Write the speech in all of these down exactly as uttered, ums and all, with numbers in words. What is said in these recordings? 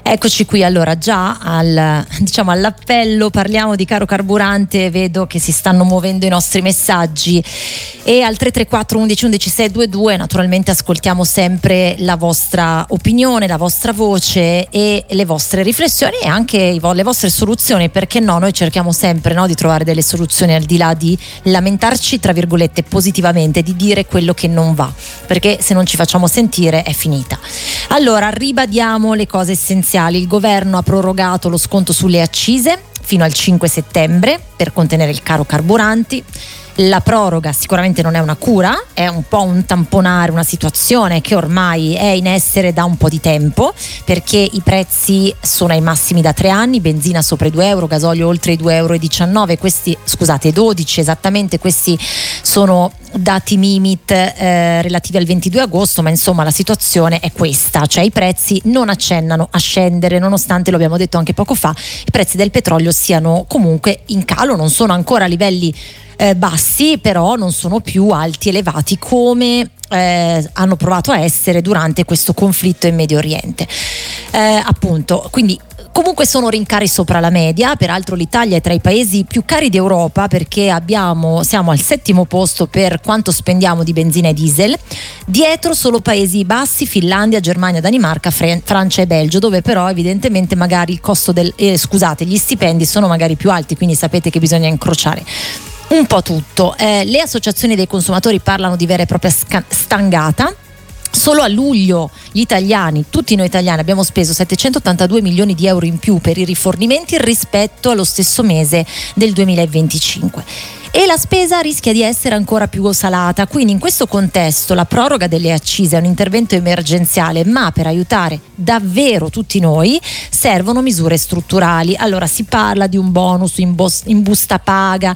Eccoci qui, allora già al, diciamo, all'appello parliamo di caro carburante, vedo che si stanno muovendo i nostri messaggi e al tre tre quattro undici undici seicentoventidue naturalmente ascoltiamo sempre la vostra opinione, la vostra voce e le vostre riflessioni e anche i vo- le vostre soluzioni, perché no, noi cerchiamo sempre, no, di trovare delle soluzioni al di là di lamentarci tra virgolette positivamente, di dire quello che non va, perché se non ci facciamo sentire è finita. Allora ribadiamo le cose essenziali. Il governo ha prorogato lo sconto sulle accise fino al cinque settembre per contenere il caro carburanti. La proroga sicuramente non è una cura, è un po' un tamponare una situazione che ormai è in essere da un po' di tempo, perché i prezzi sono ai massimi da tre anni, benzina sopra i due euro, gasolio oltre i due euro e diciannove, questi scusate dodici esattamente, questi sono dati Mimit eh, relativi al ventidue agosto, ma insomma la situazione è questa, cioè i prezzi non accennano a scendere, nonostante, lo abbiamo detto anche poco fa, i prezzi del petrolio siano comunque in calo, non sono ancora a livelli Eh, bassi, però non sono più alti, elevati come eh, hanno provato a essere durante questo conflitto in Medio Oriente. Eh, appunto, quindi comunque sono rincari sopra la media, peraltro l'Italia è tra i paesi più cari d'Europa perché abbiamo, siamo al settimo posto per quanto spendiamo di benzina e diesel, dietro solo paesi bassi, Finlandia, Germania, Danimarca, Fre- Francia e Belgio, dove però evidentemente magari il costo del, eh, scusate, gli stipendi sono magari più alti, quindi sapete che bisogna incrociare un po' tutto. Eh, le associazioni dei consumatori parlano di vera e propria sca- stangata. Solo a luglio gli italiani, tutti noi italiani, abbiamo speso settecentottantadue milioni di euro in più per i rifornimenti rispetto allo stesso mese del duemilaventicinque. E la spesa rischia di essere ancora più salata, quindi in questo contesto la proroga delle accise è un intervento emergenziale, ma per aiutare davvero tutti noi servono misure strutturali. Allora si parla di un bonus in, bos- in busta paga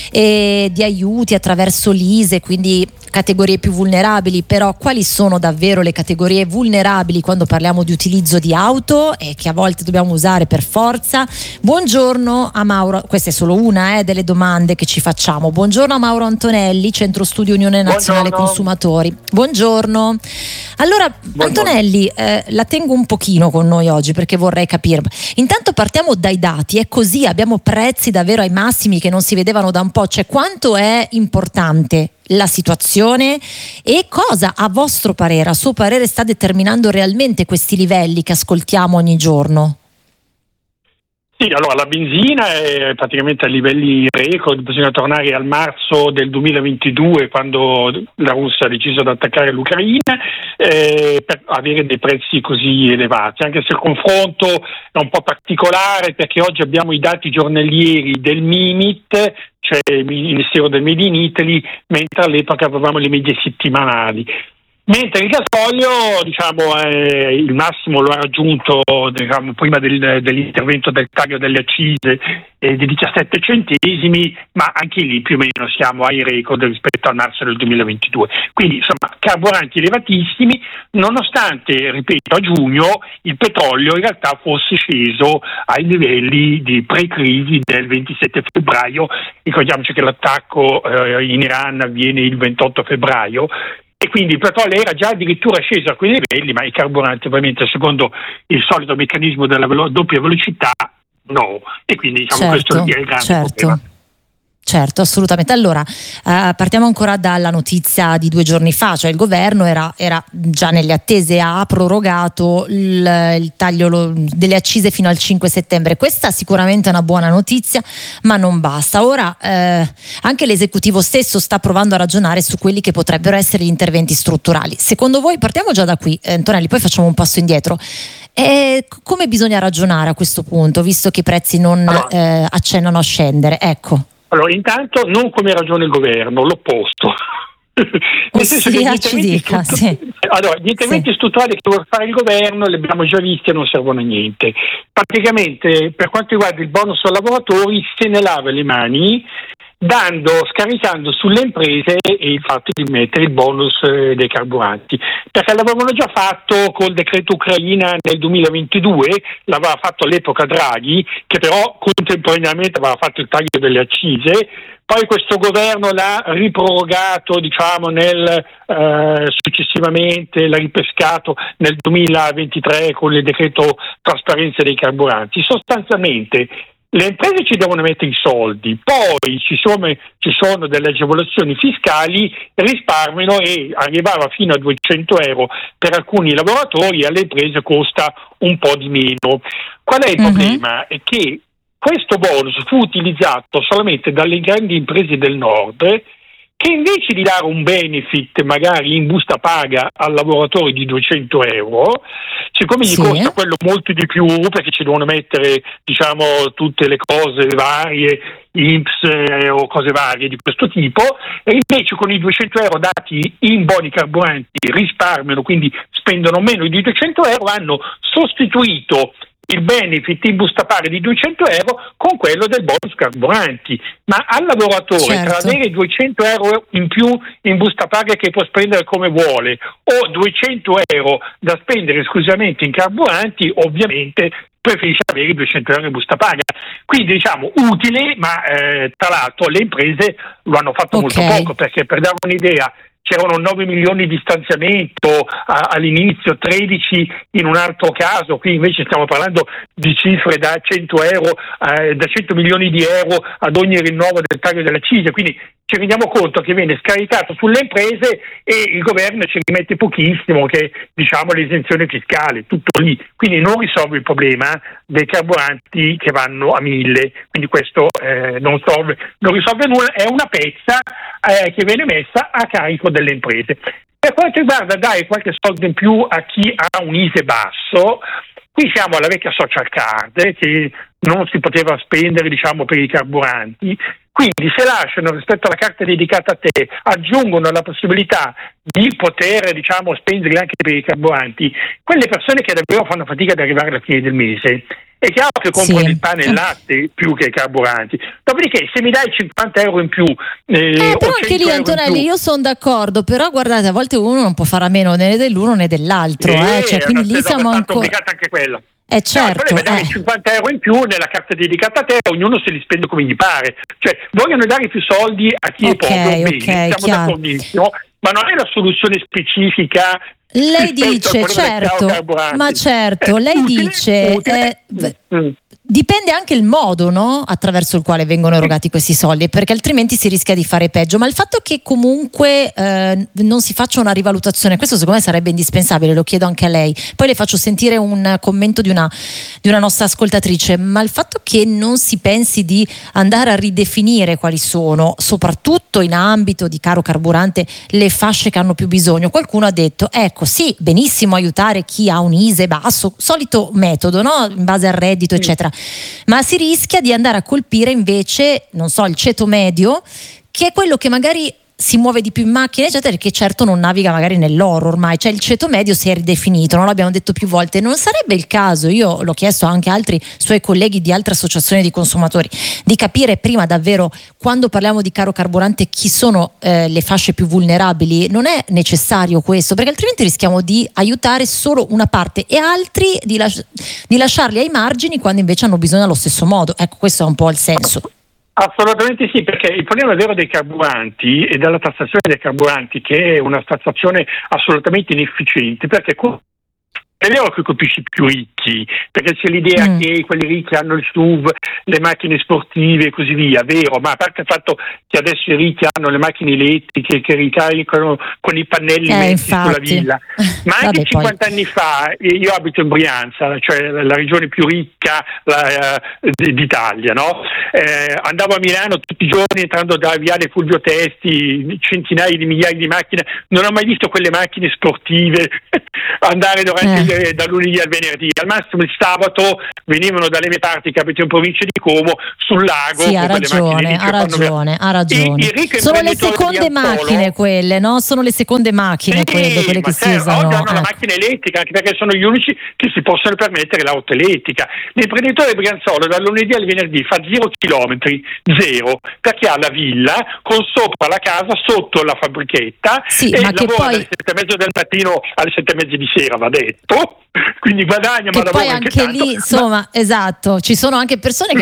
e di aiuti attraverso l'I S E, quindi categorie più vulnerabili, però quali sono davvero le categorie vulnerabili quando parliamo di utilizzo di auto e che a volte dobbiamo usare per forza? Buongiorno a Mauro, questa è solo una eh, delle domande che ci facciamo. Buongiorno a Mauro Antonelli, Centro Studi Unione Nazionale Buongiorno. Consumatori. Buongiorno. Allora, Buongiorno. Antonelli, eh, la tengo un pochino con noi oggi perché vorrei capire. Intanto partiamo dai dati, è così, abbiamo prezzi davvero ai massimi che non si vedevano da un po', cioè quanto è importante la situazione e cosa a vostro parere, a suo parere, sta determinando realmente questi livelli che ascoltiamo ogni giorno? Sì, allora la benzina è praticamente a livelli record, bisogna tornare al marzo del duemilaventidue quando la Russia ha deciso di attaccare l'Ucraina eh, per avere dei prezzi così elevati, anche se il confronto è un po' particolare perché oggi abbiamo i dati giornalieri del Mimit, cioè il Ministero del Made in Italy, mentre all'epoca avevamo le medie settimanali. Mentre il gasolio, diciamo, eh, il massimo lo ha raggiunto, diciamo, prima del, dell'intervento del taglio delle accise eh, di diciassette centesimi, ma anche lì più o meno siamo ai record rispetto al marzo del duemilaventidue. Quindi, insomma, carburanti elevatissimi, nonostante, ripeto, a giugno il petrolio in realtà fosse sceso ai livelli di pre-crisi del ventisette febbraio. Ricordiamoci che l'attacco eh, in Iran avviene il ventotto febbraio. E quindi il petrolio era già addirittura sceso a quei livelli, ma i carburanti ovviamente secondo il solito meccanismo della velo- doppia velocità no. E quindi diciamo certo, questo è il grande certo. problema. Certo, assolutamente. Allora, eh, partiamo ancora dalla notizia di due giorni fa, cioè il governo era, era già nelle attese, ha prorogato il, il taglio lo, delle accise fino al cinque settembre. Questa sicuramente è una buona notizia, ma non basta. Ora eh, anche l'esecutivo stesso sta provando a ragionare su quelli che potrebbero essere gli interventi strutturali. Secondo voi, partiamo già da qui, eh, Antonelli, poi facciamo un passo indietro. E come bisogna ragionare a questo punto, visto che i prezzi non allora, eh, accennano a scendere? Ecco. Allora, intanto non come ragiona il governo, l'opposto. Nel senso che gli ci dica, struttur- sì. allora, gli interventi sì. strutturali che vuole fare il governo li abbiamo già visti e non servono a niente. Praticamente, per quanto riguarda il bonus ai lavoratori, se ne lava le mani, dando, scaricando sulle imprese il fatto di mettere il bonus eh, dei carburanti, perché l'avevano già fatto col decreto Ucraina nel duemilaventidue, l'aveva fatto all'epoca Draghi, che però contemporaneamente aveva fatto il taglio delle accise, poi questo governo l'ha riprorogato, diciamo, nel, eh, successivamente l'ha ripescato nel duemilaventitré con il decreto trasparenza dei carburanti. Sostanzialmente le imprese ci devono mettere i soldi, poi ci sono, ci sono delle agevolazioni fiscali, risparmiano, e arrivava fino a duecento euro per alcuni lavoratori, alle imprese costa un po' di meno. Qual è il mm-hmm. problema? È che questo bonus fu utilizzato solamente dalle grandi imprese del nord, che invece di dare un benefit magari in busta paga al lavoratore di duecento euro, siccome gli sì. costa quello molto di più, perché ci devono mettere, diciamo, tutte le cose varie, I N P S eh, o cose varie di questo tipo, e invece con i duecento euro dati in buoni carburanti risparmiano, quindi spendono meno di duecento euro, hanno sostituito il benefit in busta paga di duecento euro con quello del bonus carburanti. Ma al lavoratore, certo, tra avere duecento euro in più in busta paga che può spendere come vuole o duecento euro da spendere esclusivamente in carburanti, ovviamente preferisce avere duecento euro in busta paga. Quindi, diciamo, utile, ma eh, tra l'altro le imprese lo hanno fatto okay. molto poco, perché, per dare un'idea, c'erano nove milioni di stanziamento a, all'inizio, tredici in un altro caso, qui invece stiamo parlando di cifre da cento euro, eh, da cento milioni di euro ad ogni rinnovo del taglio della C I S E, quindi ci rendiamo conto che viene scaricato sulle imprese e il governo ci rimette pochissimo, che diciamo l'esenzione fiscale, tutto lì, quindi non risolve il problema dei carburanti che vanno a mille, quindi questo eh, non, solve, non risolve nulla, è una pezza eh, che viene messa a carico delle imprese. Per quanto riguarda dare qualche soldo in più a chi ha un I S E E basso, qui siamo alla vecchia social card che non si poteva spendere, diciamo, per i carburanti. Quindi se lasciano rispetto alla carta dedicata a te, aggiungono la possibilità di poter, diciamo, spendere anche per i carburanti, quelle persone che davvero fanno fatica ad arrivare alla fine del mese, è chiaro che comprano sì. il pane e il latte più che i carburanti. Dopodiché, se mi dai cinquanta euro in più, eh, eh, però anche lì, Antonelli, io sono d'accordo, però guardate, a volte uno non può fare a meno né dell'uno né dell'altro, eh, eh, cioè, quindi lì siamo ancora obbligata anche quella. Eh certo, no, dare eh. cinquanta euro in più nella carta dedicata a te, ognuno se li spende come gli pare, cioè vogliono dare più soldi a chi okay, è povero, okay, bene, siamo chiaro. d'accordissimo, ma non è la soluzione specifica. Lei dice, certo, ma certo, è lei utile, dice utile. Eh, mm. dipende anche il modo, no? Attraverso il quale vengono erogati questi soldi, perché altrimenti si rischia di fare peggio. Ma il fatto che comunque eh, non si faccia una rivalutazione, questo secondo me sarebbe indispensabile, lo chiedo anche a lei. Poi le faccio sentire un commento di una, di una nostra ascoltatrice, ma il fatto che non si pensi di andare a ridefinire quali sono, soprattutto in ambito di caro carburante, le fasce che hanno più bisogno. Qualcuno ha detto, ecco, sì, benissimo aiutare chi ha un I S E E basso, solito metodo, no? In base al reddito, eccetera. Ma si rischia di andare a colpire invece, non so, il ceto medio, che è quello che magari si muove di più in macchina, eccetera, che certo non naviga magari nell'oro ormai, cioè il ceto medio si è ridefinito, non l'abbiamo detto più volte. Non sarebbe il caso, io l'ho chiesto anche a altri suoi colleghi di altre associazioni di consumatori, di capire prima davvero, quando parliamo di caro carburante, chi sono eh, le fasce più vulnerabili? Non è necessario questo, perché altrimenti rischiamo di aiutare solo una parte e altri di, las- di lasciarli ai margini quando invece hanno bisogno allo stesso modo. Ecco, questo è un po' il senso. Assolutamente sì, perché il problema vero dei carburanti e della tassazione dei carburanti, che è una tassazione assolutamente inefficiente, perché è vero che colpisce i più ricchi, perché c'è l'idea mm. che quelli ricchi hanno il S U V, le macchine sportive e così via, vero, ma a parte il fatto che adesso i ricchi hanno le macchine elettriche che ricaricano con i pannelli eh, messi infatti. sulla villa, ma anche Vabbè, cinquanta poi... anni fa, io abito in Brianza, cioè la regione più ricca la, uh, d'Italia, no? Eh, andavo a Milano tutti i giorni entrando da Viale Fulvio Testi, centinaia di migliaia di macchine, non ho mai visto quelle macchine sportive andare durante eh. da lunedì al venerdì, al massimo il sabato venivano dalle mie parti, che abito in provincia di Como, sul lago. Sì, ha ragione, ha ragione, ha ragione. I, i sono le seconde macchine quelle, no? Sono le seconde macchine sì, quelle, quelle che si usano. Oggi hanno ecco. la macchina elettrica, anche perché sono gli unici che si possono permettere l'auto elettrica. L'imprenditore brianzolo dal lunedì al venerdì fa zero chilometri, zero, perché ha la villa con sopra la casa, sotto la fabbrichetta, sì, e ma lavora che poi... dalle sette e mezza del mattino alle sette e mezza di sera, va detto. Quindi guadagna, che ma lavora poi anche anche tanto, lì, insomma, ma... esatto, ci sono anche persone che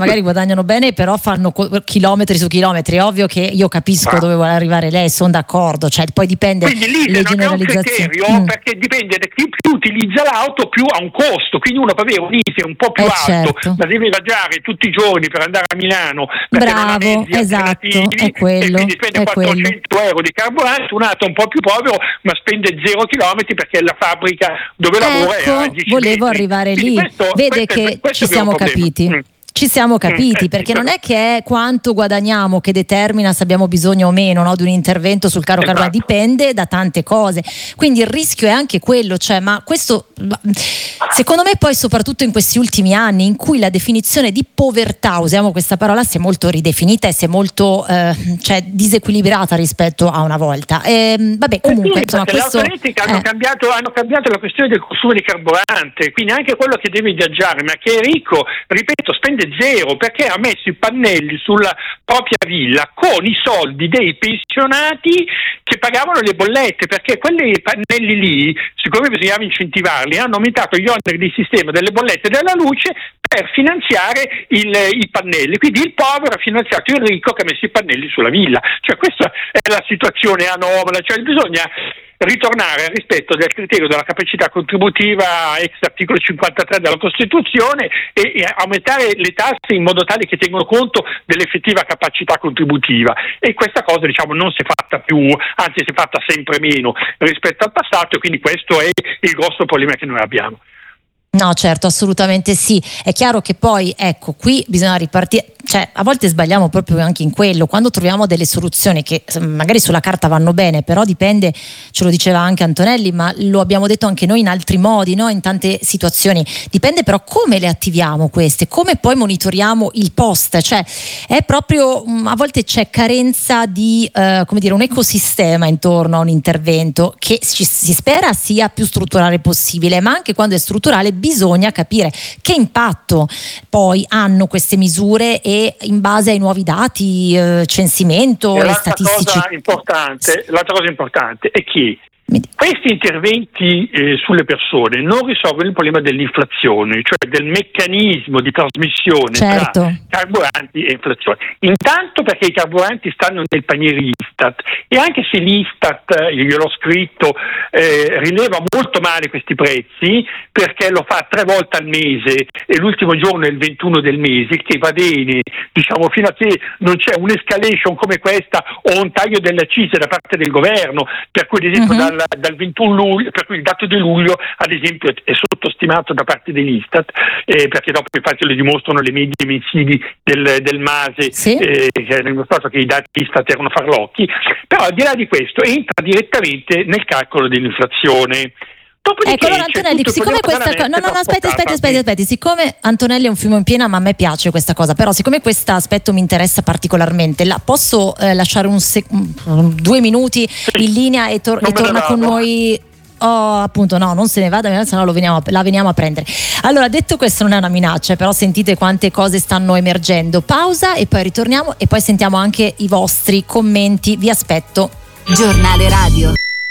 magari guadagnano bene, però fanno co- chilometri su chilometri. È ovvio che io capisco ah. dove vuole arrivare lei, sono d'accordo, cioè poi dipende le generalizzazioni. Criterio, mm. perché dipende da chi più utilizza l'auto più ha un costo, quindi uno può avere un I F E un po' più eh alto, certo. ma deve viaggiare tutti i giorni per andare a Milano. Bravo, esatto, è quello, e quindi spende è quattrocento quello. euro di carburante, un altro un po' più povero ma spende zero chilometri perché la fabbrica dove ecco, lavora è a dieci volevo metri. arrivare Quindi lì, questo, vede questo, che questo ci siamo capiti. Mm. Ci siamo capiti, perché non è che è quanto guadagniamo che determina se abbiamo bisogno o meno, no, di un intervento sul caro esatto. carburante, dipende da tante cose. Quindi il rischio è anche quello, cioè, ma questo secondo me poi soprattutto in questi ultimi anni in cui la definizione di povertà, usiamo questa parola, si è molto ridefinita e si è molto eh, cioè, disequilibrata rispetto a una volta. E, vabbè, comunque, sì, insomma, questo le auto hanno, eh. cambiato, hanno cambiato la questione del consumo di carburante, quindi anche quello che deve viaggiare, ma che è ricco, ripeto, spende zero perché ha messo i pannelli sulla propria villa con i soldi dei pensionati che pagavano le bollette, perché quelli pannelli lì, siccome bisognava incentivarli, hanno aumentato gli oneri di sistema delle bollette della luce per finanziare il, i pannelli, quindi il povero ha finanziato il ricco che ha messo i pannelli sulla villa, cioè questa è la situazione anomala, cioè bisogna ritornare al rispetto del criterio della capacità contributiva ex articolo cinquantatré della Costituzione e, e aumentare le tasse in modo tale che tengano conto dell'effettiva capacità contributiva, e questa cosa diciamo non si è fatta più, anzi si è fatta sempre meno rispetto al passato, e quindi questo è il grosso problema che noi abbiamo. No, certo, assolutamente sì. È chiaro che poi, ecco, qui bisogna ripartire, cioè a volte sbagliamo proprio anche in quello, quando troviamo delle soluzioni che magari sulla carta vanno bene, però dipende, ce lo diceva anche Antonelli, ma lo abbiamo detto anche noi in altri modi, no? In tante situazioni, dipende però come le attiviamo queste, come poi monitoriamo il post, cioè è proprio, a volte c'è carenza di, eh, come dire, un ecosistema intorno a un intervento che ci, si spera sia più strutturale possibile, ma anche quando è strutturale bisogna capire che impatto poi hanno queste misure e in base ai nuovi dati, eh, censimento e, e statistici. Cosa importante, l'altra cosa importante è che questi interventi eh, sulle persone non risolvono il problema dell'inflazione, cioè del meccanismo di trasmissione certo. tra carburanti e inflazione. Intanto perché i carburanti stanno nel paniere Istat, e anche se l'Istat, io gliel'ho scritto, eh, rileva molto male questi prezzi perché lo fa tre volte al mese e l'ultimo giorno è il ventuno del mese, che va bene, diciamo, fino a che non c'è un'escalation come questa o un taglio delle accise da parte del governo, per cui ad esempio uh-huh. dal, dal ventuno luglio, per cui il dato di luglio ad esempio è sottostimato da parte dell'Istat, eh, perché dopo infatti lo dimostrano le medie mensili del, del Mase, sì. eh, che hanno dimostrato che i dati Istat erano farlocchi, però al di là di questo entra direttamente nel calcolo dell'inflazione. Ecco, allora Antonelli, siccome questa cosa, no no no aspetti aspetti aspetti aspetti siccome Antonelli è un fiume in piena, ma a me piace questa cosa, però siccome questo aspetto mi interessa particolarmente, la posso eh, lasciare un sec- due minuti in linea e, tor- e torna con noi? Oh, appunto, no, non se ne vada, se no lo veniamo, la veniamo a prendere. Allora, detto questo, non è una minaccia, però sentite quante cose stanno emergendo. Pausa e poi ritorniamo e poi sentiamo anche i vostri commenti. Vi aspetto. Giornale radio.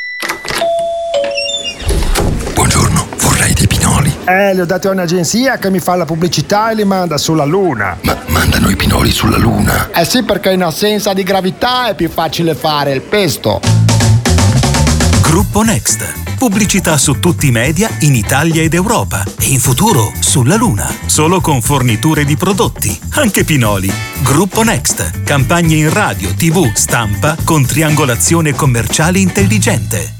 Buongiorno, vorrei dei pinoli. Eh, li ho dati a un'agenzia che mi fa la pubblicità e li manda sulla Luna. Ma mandano i pinoli sulla Luna? Eh sì, perché in assenza di gravità è più facile fare il pesto. Gruppo Next. Pubblicità su tutti i media in Italia ed Europa e in futuro sulla Luna. Solo con forniture di prodotti, anche pinoli. Gruppo Next. Campagne in radio, tivù, stampa con triangolazione commerciale intelligente.